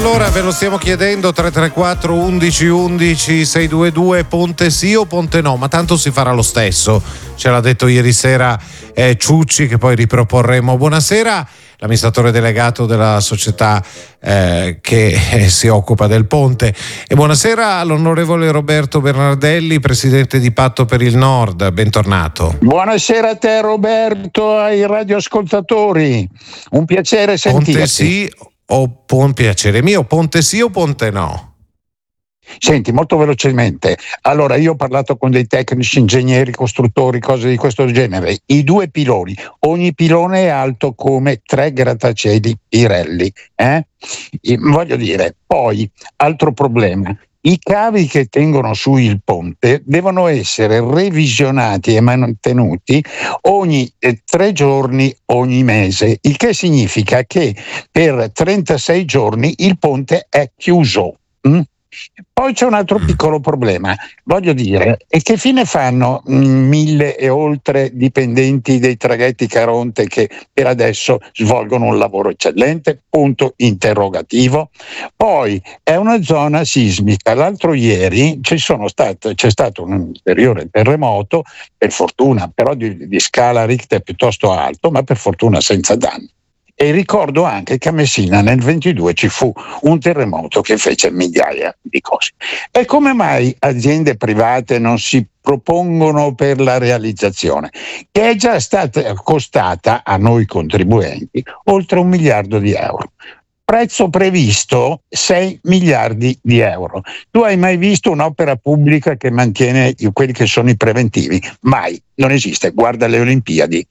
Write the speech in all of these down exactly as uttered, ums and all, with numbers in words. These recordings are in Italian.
allora ve lo stiamo chiedendo, tre tre quattro undici undici seicentoventidue, ponte sì o ponte no, ma tanto si farà lo stesso, ce l'ha detto ieri sera eh, Ciucci, che poi riproporremo. Buonasera, l'amministratore delegato della società eh, che eh, si occupa del ponte, e buonasera all'onorevole Roberto Bernardelli, presidente di Patto per il Nord, bentornato. Buonasera a te Roberto, ai radioascoltatori, un piacere sentirti. Ponte sì o pon piacere mio, ponte sì o ponte no? Senti, molto velocemente, allora io ho parlato con dei tecnici, ingegneri, costruttori, cose di questo genere. I due piloni, ogni pilone è alto come tre grattacieli Pirelli, eh? Voglio dire, poi altro problema, i cavi che tengono su il ponte devono essere revisionati e mantenuti ogni eh, tre giorni ogni mese, il che significa che per trentasei giorni il ponte è chiuso. Mm? Poi c'è un altro piccolo problema, voglio dire, e che fine fanno mh, mille e oltre dipendenti dei traghetti Caronte che per adesso svolgono un lavoro eccellente? Punto interrogativo. Poi è una zona sismica, l'altro ieri ci sono stato, c'è stato un ulteriore terremoto, per fortuna però di, di scala Richter piuttosto alto, ma per fortuna senza danni. E ricordo anche che a Messina nel ventidue ci fu un terremoto che fece migliaia di cose. E come mai aziende private non si propongono per la realizzazione, che è già stata costata a noi contribuenti oltre un miliardo di euro? Prezzo previsto sei miliardi di euro. Tu hai mai visto un'opera pubblica che mantiene quelli che sono i preventivi? Mai, non esiste. Guarda le Olimpiadi.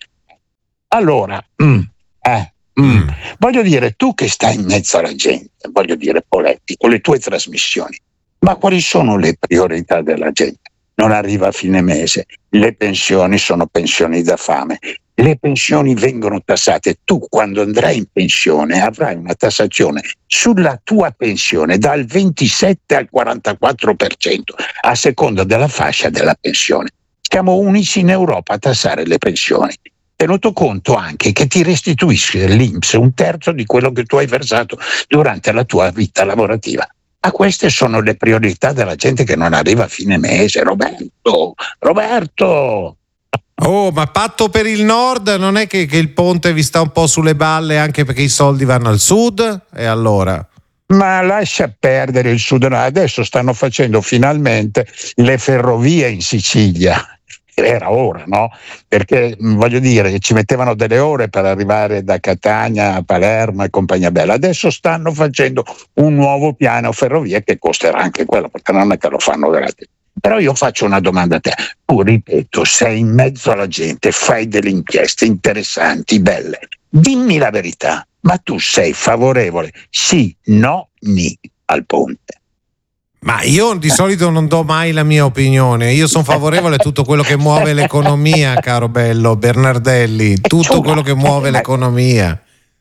Allora, mm, eh, Mm. voglio dire, tu che stai in mezzo alla gente, voglio dire Poletti, con le tue trasmissioni, ma quali sono le priorità della gente? Non arriva a fine mese, le pensioni sono pensioni da fame, le pensioni vengono tassate, tu quando andrai in pensione avrai una tassazione sulla tua pensione dal ventisette al quarantaquattro per cento a seconda della fascia della pensione. Siamo unici in Europa a tassare le pensioni, tenuto conto anche che ti restituisce l'I N P S un terzo di quello che tu hai versato durante la tua vita lavorativa. Ma queste sono le priorità della gente che non arriva a fine mese. Roberto, Roberto! Oh, ma Patto per il Nord non è che, che il ponte vi sta un po' sulle balle anche perché i soldi vanno al sud? E allora? Ma lascia perdere il sud, no, adesso stanno facendo finalmente le ferrovie in Sicilia. Era ora, no? Perché voglio dire, ci mettevano delle ore per arrivare da Catania a Palermo e compagnia bella. Adesso stanno facendo un nuovo piano ferrovie che costerà anche quello, perché non è che lo fanno gratis. Però io faccio una domanda a te. Tu, ripeto, sei in mezzo alla gente, fai delle inchieste interessanti, belle. Dimmi la verità, ma tu sei favorevole, sì, no, ni al ponte? Ma io di solito non do mai la mia opinione, io sono favorevole a tutto quello che muove l'economia, caro bello Bernardelli, tutto quello che muove l'economia.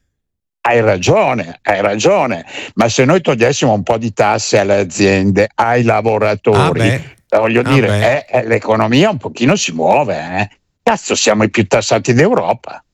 Hai ragione, hai ragione, ma se noi togliessimo un po' di tasse alle aziende, ai lavoratori, ah voglio ah dire, eh, eh, l'economia un pochino si muove, eh. Cazzo, siamo i più tassati d'Europa.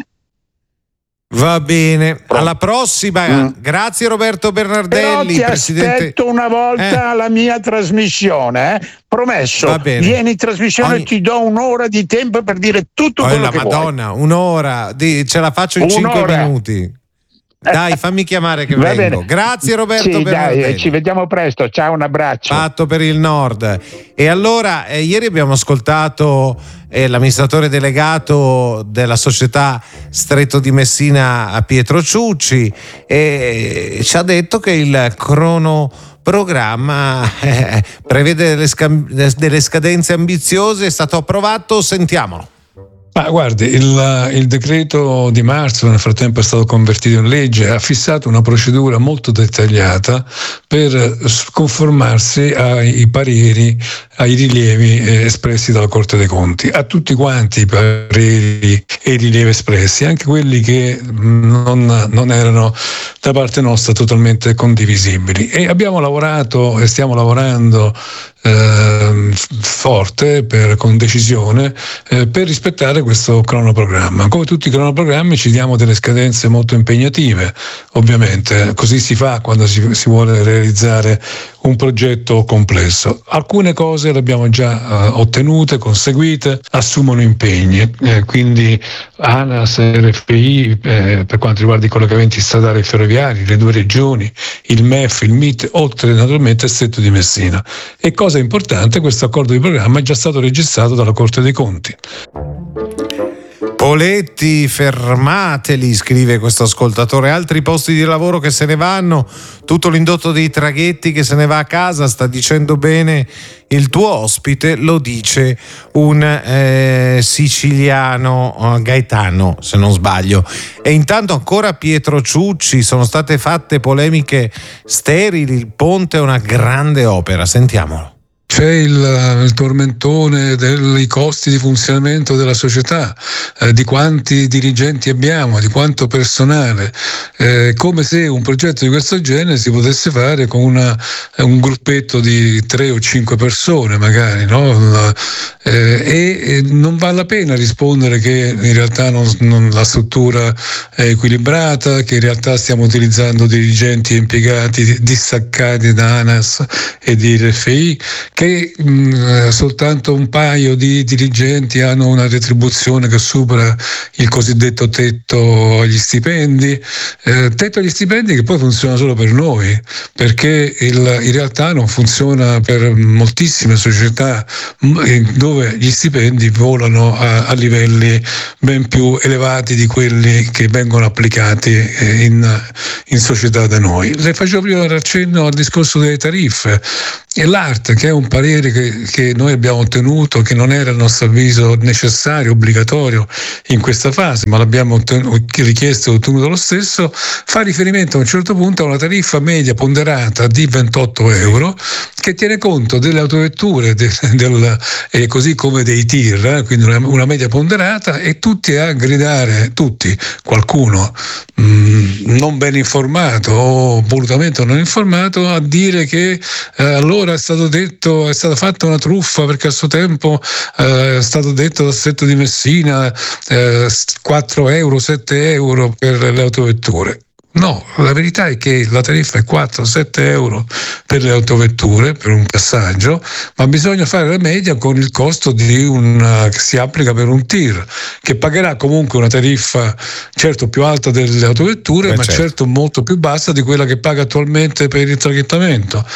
Va bene, alla prossima. Mm. Grazie Roberto Bernardelli. Però ti presidente. aspetto una volta eh. alla mia trasmissione, eh? Promesso. Vieni in trasmissione e Ogni... ti do un'ora di tempo per dire tutto oh, quello che Madonna, vuoi. un'ora, di, ce la faccio in un'ora. cinque minuti. Dai, fammi chiamare che Va vengo. Bene. Grazie Roberto sì, Bernardelli. Dai, ci vediamo presto. Ciao, un abbraccio. Patto per il Nord. E allora, eh, ieri abbiamo ascoltato eh, l'amministratore delegato della società Stretto di Messina, Pietro Ciucci, e ci ha detto che il cronoprogramma eh, prevede delle, scam- delle scadenze ambiziose. È stato approvato, sentiamolo. Ma guardi, il, il decreto di marzo nel frattempo è stato convertito in legge, ha fissato una procedura molto dettagliata per conformarsi ai pareri, ai rilievi espressi dalla Corte dei Conti, a tutti quanti i pareri e i rilievi espressi, anche quelli che non, non erano da parte nostra totalmente condivisibili. E abbiamo lavorato e stiamo lavorando eh, forte, per, con decisione, eh, per rispettare questo cronoprogramma. Come tutti i cronoprogrammi ci diamo delle scadenze molto impegnative, ovviamente, così si fa quando si, si vuole realizzare un progetto complesso. Alcune cose le abbiamo già eh, ottenute, conseguite, assumono impegni, eh, quindi ANAS, R F I eh, per quanto riguarda i collegamenti stradali e ferroviari, le due regioni, il M E F, il M I T, oltre naturalmente il Stretto di Messina. E cosa importante, questo accordo di programma è già stato registrato dalla Corte dei Conti. Poletti, fermateli, scrive questo ascoltatore, altri posti di lavoro che se ne vanno, tutto l'indotto dei traghetti che se ne va a casa, sta dicendo bene il tuo ospite, lo dice un eh, siciliano, Gaetano se non sbaglio. E intanto ancora Pietro Ciucci, sono state fatte polemiche sterili, il ponte è una grande opera, sentiamolo. C'è il, il tormentone dei costi di funzionamento della società, eh, di quanti dirigenti abbiamo, di quanto personale, eh, come se un progetto di questo genere si potesse fare con una, un gruppetto di tre o cinque persone magari, no? Eh, e, e non vale la pena rispondere che in realtà non, non, la struttura è equilibrata, che in realtà stiamo utilizzando dirigenti e impiegati distaccati da ANAS e di R F I, che mh, soltanto un paio di dirigenti hanno una retribuzione che supera il cosiddetto tetto agli stipendi, eh, tetto agli stipendi che poi funziona solo per noi, perché il, in realtà non funziona per moltissime società dove gli stipendi volano a, a livelli ben più elevati di quelli che vengono applicati in, in società da noi. Le facevo prima accenno al discorso delle tariffe. E l'A R T, che è un parere che, che noi abbiamo ottenuto, che non era a nostro avviso necessario, obbligatorio in questa fase, ma l'abbiamo ottenuto, richiesto e ottenuto lo stesso, fa riferimento a un certo punto a una tariffa media ponderata di ventotto euro, che tiene conto delle autovetture, de, del, eh, così come dei tir, eh, quindi una, una media ponderata, e tutti a gridare, tutti, qualcuno mh, non ben informato o volutamente non informato, a dire che eh, allora è stato detto, è stata fatta una truffa perché a suo tempo eh, è stato detto dal Stretto di Messina eh, quattro euro, sette euro per le autovetture. No, la verità è che la tariffa è quattro sette euro per le autovetture, per un passaggio, ma bisogna fare la media con il costo di un, che si applica per un tir, che pagherà comunque una tariffa certo più alta delle autovetture, Beh, ma certo. certo molto più bassa di quella che paga attualmente per il traghettamento.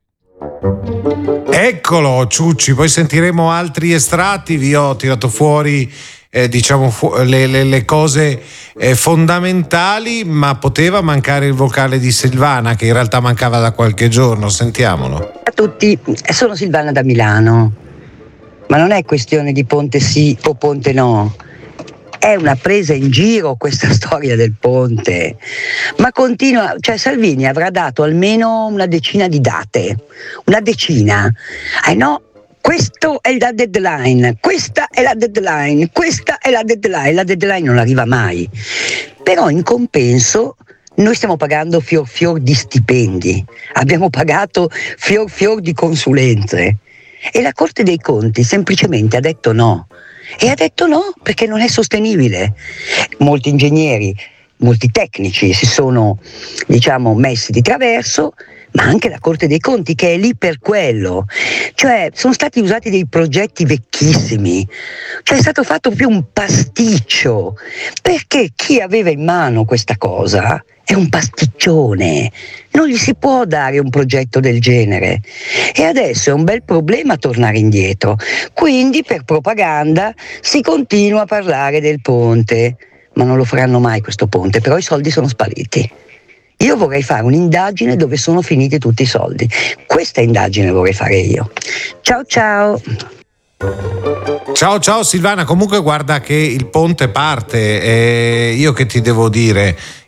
Eccolo Ciucci, poi sentiremo altri estratti, vi ho tirato fuori eh, diciamo fu- le, le, le cose eh, fondamentali, ma poteva mancare il vocale di Silvana, che in realtà mancava da qualche giorno, sentiamolo. A tutti, sono Silvana da Milano, ma non è questione di ponte sì o ponte no. È una presa in giro questa storia del ponte, ma continua, cioè Salvini avrà dato almeno una decina di date, una decina. Eh no, questo è la deadline, questa è la deadline, questa è la deadline, la deadline non arriva mai. Però in compenso noi stiamo pagando fior fior di stipendi, abbiamo pagato fior fior di consulenze e la Corte dei Conti semplicemente ha detto no. E ha detto no perché non è sostenibile. Molti ingegneri, molti tecnici si sono, diciamo, messi di traverso, ma anche la Corte dei Conti, che è lì per quello. Cioè sono stati usati dei progetti vecchissimi, cioè è stato fatto più un pasticcio, perché chi aveva in mano questa cosa è un pasticcione, non gli si può dare un progetto del genere e adesso è un bel problema tornare indietro, quindi per propaganda si continua a parlare del ponte, ma non lo faranno mai questo ponte, però i soldi sono spariti. Io vorrei fare un'indagine dove sono finiti tutti i soldi, questa indagine vorrei fare io. Ciao ciao! Ciao ciao Silvana, comunque guarda che il ponte parte, e io che ti devo dire,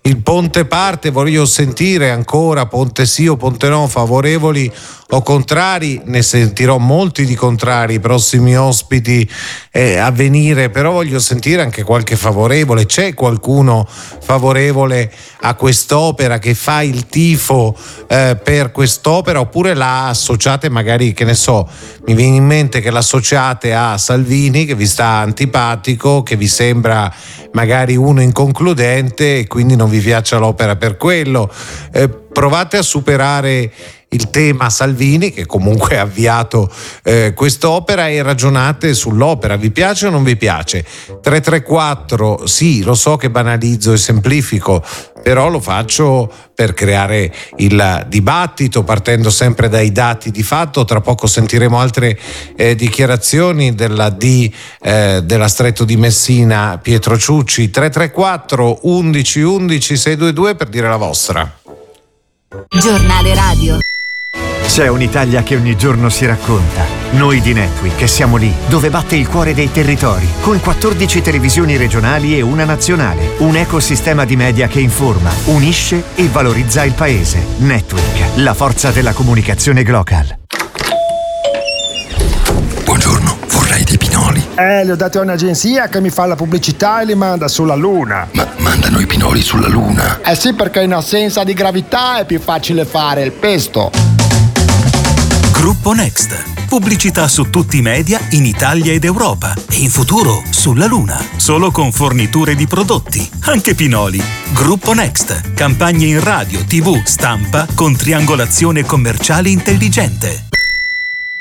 il ponte parte, voglio sentire ancora ponte sì o ponte no, favorevoli o contrari. Ne sentirò molti di contrari, i prossimi ospiti eh, a venire, però voglio sentire anche qualche favorevole. C'è qualcuno favorevole a quest'opera, che fa il tifo eh, per quest'opera, oppure la associate magari, che ne so, mi viene in mente che l'associate a Salvini, che vi sta antipatico, che vi sembra magari uno inconcludente e quindi non vi piaccia l'opera per quello. Eh, provate a superare il tema Salvini, che comunque ha avviato eh, quest'opera, e ragionate sull'opera. Vi piace o non vi piace? tre tre quattro, sì, lo so che banalizzo e semplifico, però lo faccio per creare il dibattito, partendo sempre dai dati di fatto. Tra poco sentiremo altre eh, dichiarazioni della D eh, della Stretto di Messina, Pietro Ciucci. Tre tre quattro undici undici sei due due per dire la vostra. Giornale radio. C'è un'Italia che ogni giorno si racconta. Noi di Netweek che siamo lì, dove batte il cuore dei territori, con quattordici televisioni regionali e una nazionale. Un ecosistema di media che informa, unisce e valorizza il paese. Netweek, la forza della comunicazione global. Buongiorno, vorrei dei pinoli. Eh, li ho dati a un'agenzia che mi fa la pubblicità e li manda sulla Luna. Ma mandano i pinoli sulla Luna? Eh sì, perché in assenza di gravità è più facile fare il pesto. Gruppo Next. Pubblicità su tutti i media in Italia ed Europa e in futuro sulla Luna. Solo con forniture di prodotti, anche pinoli. Gruppo Next. Campagne in radio, tivù, stampa con triangolazione commerciale intelligente.